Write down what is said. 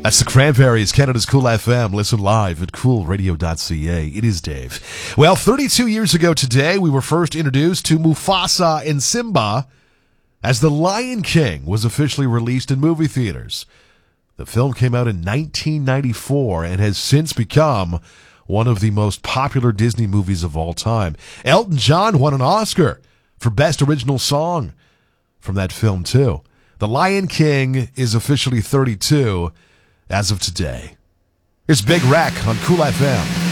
That's the Cranberries, Canada's Cool FM. Listen live at coolradio.ca. It is Dave. Well, 32 years ago today, we were first introduced to Mufasa and Simba as The Lion King was officially released in movie theaters. The film came out in 1994 and has since become one of the most popular Disney movies of all time. Elton John won an Oscar for Best Original Song from that film, too. The Lion King is officially 32 as of today. Here's Big Wreck on Cool FM.